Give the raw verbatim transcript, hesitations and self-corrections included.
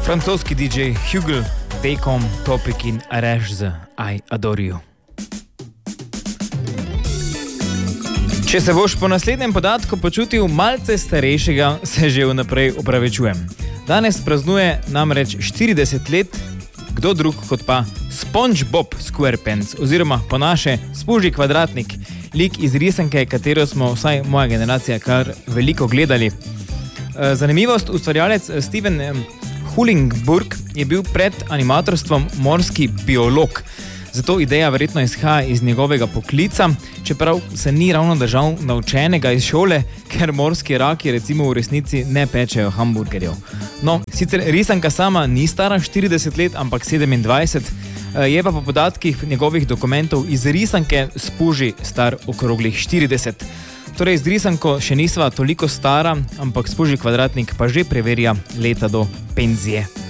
Francoski D J Hugel, Bacon, Topic in Areš z I Adore You. Če se boš po naslednjem podatku počutil malce starejšega, se že vnaprej opravičujem. Danes praznuje namreč štirideset let, kdo drug kot pa SpongeBob SquarePants, oziroma po naše Spuži kvadratnik, lik iz risanke, katero smo vsaj moja generacija kar veliko gledali. Zanimivost, ustvarjalec Steven Hullingburg je bil pred animatorstvom morski biolog. Zato ideja verjetno izhaja iz njegovega poklica, čeprav se ni ravno držal naučenega iz šole, ker morski raki recimo v resnici ne pečejo hamburgerjev. No, sicer risanka sama ni stara štirideset let, ampak sedemindvajset, je pa po podatkih njegovih dokumentov iz risanke Spuži star okroglih štirideset. Torej, z risanko še nisva toliko stara, ampak Spuži kvadratnik pa že preverja leta do penzije.